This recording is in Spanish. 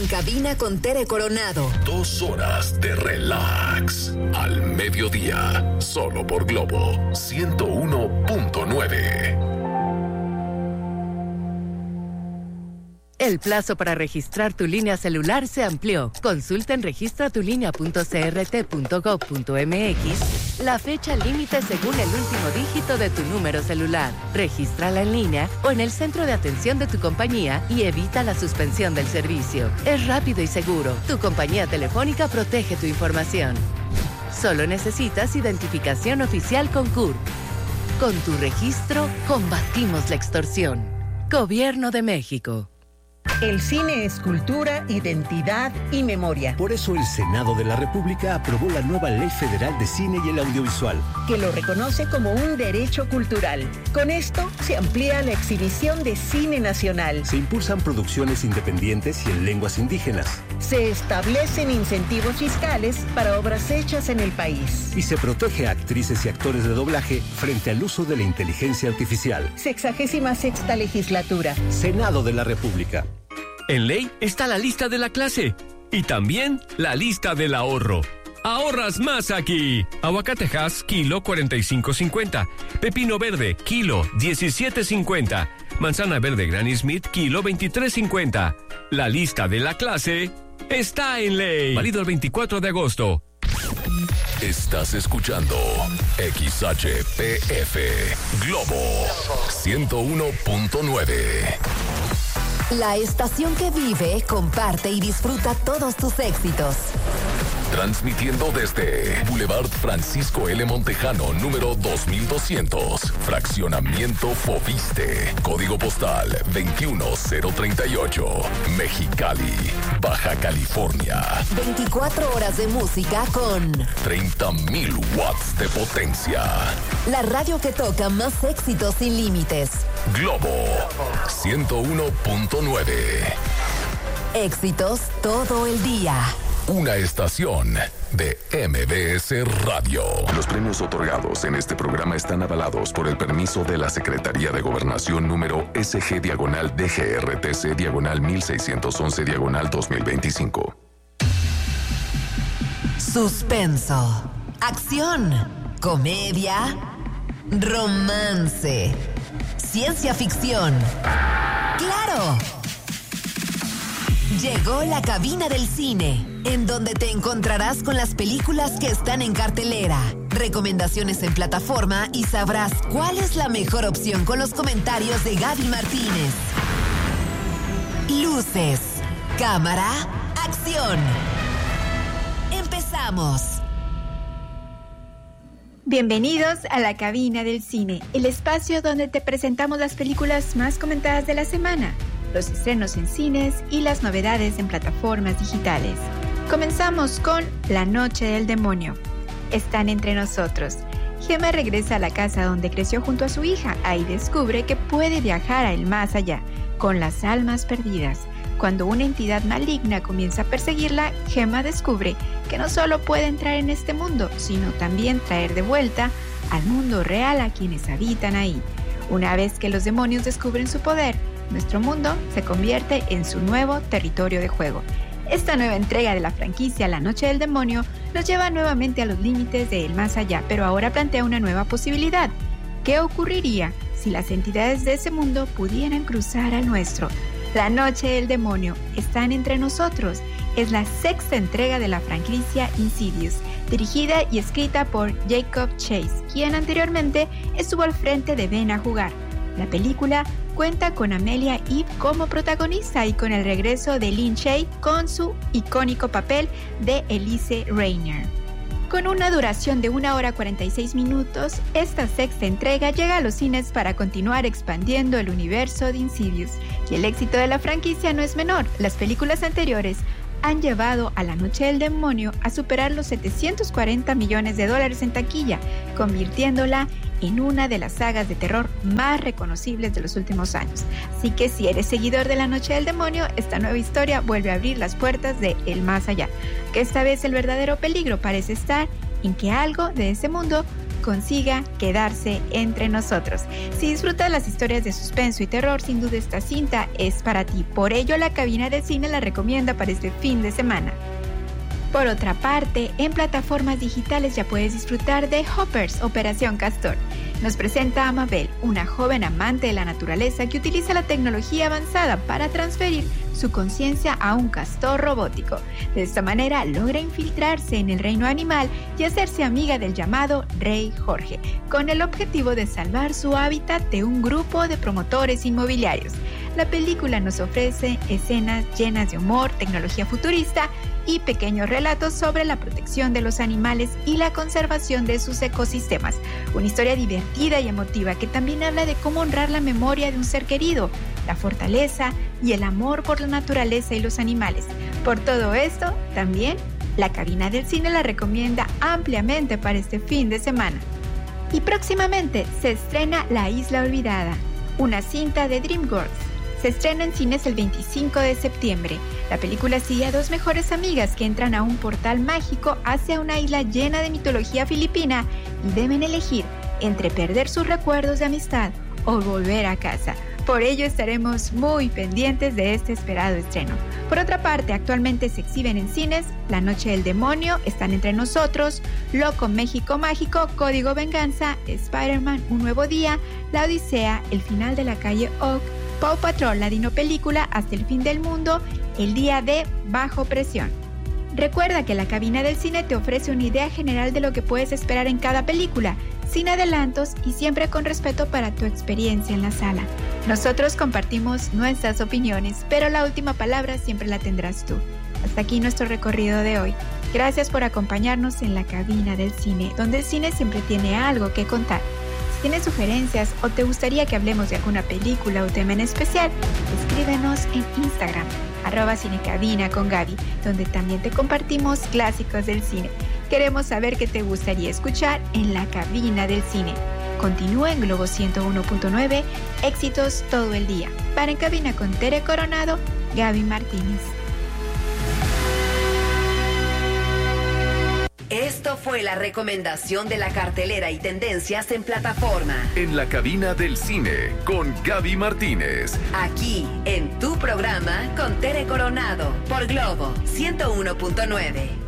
En cabina con Tere Coronado. 2 horas de relax. Al mediodía. Solo por Globo 101.9. El plazo para registrar tu línea celular se amplió. Consulta en registratulinea.crt.gov.mx la fecha límite según el último dígito de tu número celular. Regístrala en línea o en el centro de atención de tu compañía y evita la suspensión del servicio. Es rápido y seguro. Tu compañía telefónica protege tu información. Solo necesitas identificación oficial con CURP. Con tu registro, combatimos la extorsión. Gobierno de México. El cine es cultura, identidad y memoria. Por eso el Senado de la República aprobó la nueva Ley Federal de Cine y el Audiovisual, que lo reconoce como un derecho cultural. Con esto se amplía la exhibición de cine nacional. Se impulsan producciones independientes y en lenguas indígenas. Se establecen incentivos fiscales para obras hechas en el país. Y se protege a actrices y actores de doblaje frente al uso de la inteligencia artificial. 66ª legislatura. Senado de la República. En ley está la lista de la clase y también la lista del ahorro. ¡Ahorras más aquí! Aguacatejas, kilo 45.50. Pepino verde, kilo 17.50. Manzana verde Granny Smith, kilo 23.50. La lista de la clase está en ley. Válido el 24 de agosto. Estás escuchando XHPF Globo 101.9. La estación que vive, comparte y disfruta todos tus éxitos. Transmitiendo desde Boulevard Francisco L. Montejano, número 2200, Fraccionamiento Foviste, Código Postal 21038, Mexicali, Baja California. 24 horas de música con 30,000 watts de potencia. La radio que toca más éxitos sin límites. Globo 101.9. Éxitos todo el día. Una estación de MBS Radio. Los premios otorgados en este programa están avalados por el permiso de la Secretaría de Gobernación número SG-DGRTC-1611-2025. Suspenso, acción, comedia, romance, ciencia ficción. ¡Claro! Llegó la cabina del cine, en donde te encontrarás con las películas que están en cartelera, recomendaciones en plataforma y sabrás cuál es la mejor opción con los comentarios de Gaby Martínez. Luces, cámara, acción. ¡Empezamos! Bienvenidos a la cabina del cine, el espacio donde te presentamos las películas más comentadas de la semana, los estrenos en cines y las novedades en plataformas digitales. Comenzamos con La Noche del Demonio. Están entre nosotros. Gemma regresa a la casa donde creció junto a su hija. Ahí descubre que puede viajar al más allá, con las almas perdidas. Cuando una entidad maligna comienza a perseguirla, Gemma descubre que no solo puede entrar en este mundo, sino también traer de vuelta al mundo real a quienes habitan ahí. Una vez que los demonios descubren su poder, nuestro mundo se convierte en su nuevo territorio de juego. Esta nueva entrega de la franquicia La Noche del Demonio nos lleva nuevamente a los límites de El Más Allá, pero ahora plantea una nueva posibilidad. ¿Qué ocurriría si las entidades de ese mundo pudieran cruzar al nuestro? La Noche del Demonio, están entre nosotros. Es la 6ª entrega de la franquicia Insidious, dirigida y escrita por Jacob Chase, quien anteriormente estuvo al frente de Ven a Jugar. La película cuenta con Amelia Eve como protagonista y con el regreso de Lin Shaye con su icónico papel de Elise Rainer. Con una duración de 1 hora 46 minutos, esta 6ª entrega llega a los cines para continuar expandiendo el universo de Insidious. Y el éxito de la franquicia no es menor. Las películas anteriores han llevado a La Noche del Demonio a superar los $740 millones en taquilla, convirtiéndola en una de las sagas de terror más reconocibles de los últimos años. Así que si eres seguidor de La Noche del Demonio, esta nueva historia vuelve a abrir las puertas de El Más Allá, que esta vez el verdadero peligro parece estar en que algo de ese mundo consiga quedarse entre nosotros. Si disfrutas las historias de suspenso y terror, sin duda esta cinta es para ti. Por ello, la cabina del cine la recomienda para este fin de semana. Por otra parte, en plataformas digitales ya puedes disfrutar de Hoppers, Operación Castor. Nos presenta a Mabel, una joven amante de la naturaleza que utiliza la tecnología avanzada para transferir su conciencia a un castor robótico. De esta manera logra infiltrarse en el reino animal y hacerse amiga del llamado Rey Jorge, con el objetivo de salvar su hábitat de un grupo de promotores inmobiliarios. La película nos ofrece escenas llenas de humor, tecnología futurista y pequeños relatos sobre la protección de los animales y la conservación de sus ecosistemas. Una historia divertida y emotiva que también habla de cómo honrar la memoria de un ser querido, la fortaleza y el amor por la naturaleza y los animales. Por todo esto, también la cabina del cine la recomienda ampliamente para este fin de semana. Y próximamente se estrena La Isla Olvidada, una cinta de DreamWorks. Se estrena en cines el 25 de septiembre. La película sigue a dos mejores amigas que entran a un portal mágico hacia una isla llena de mitología filipina y deben elegir entre perder sus recuerdos de amistad o volver a casa. Por ello estaremos muy pendientes de este esperado estreno. Por otra parte, actualmente se exhiben en cines La Noche del Demonio, Están entre nosotros, Loco México Mágico, Código Venganza, Spider-Man, Un Nuevo Día, La Odisea, El Final de la Calle Oak, Paw Patrol, la Dino Película, Hasta el Fin del Mundo, El Día de Bajo Presión. Recuerda que la cabina del cine te ofrece una idea general de lo que puedes esperar en cada película, sin adelantos y siempre con respeto para tu experiencia en la sala. Nosotros compartimos nuestras opiniones, pero la última palabra siempre la tendrás tú. Hasta aquí nuestro recorrido de hoy. Gracias por acompañarnos en la cabina del cine, donde el cine siempre tiene algo que contar. Si tienes sugerencias o te gustaría que hablemos de alguna película o tema en especial, escríbenos en Instagram, @cinecabina con Gaby, donde también te compartimos clásicos del cine. Queremos saber qué te gustaría escuchar en la cabina del cine. Continúa en Globo 101.9, éxitos todo el día. Para En Cabina con Tere Coronado, Gaby Martínez. Esto fue la recomendación de la cartelera y tendencias en plataforma. En la cabina del cine con Gaby Martínez. Aquí, en tu programa con Tere Coronado, por Globo 101.9.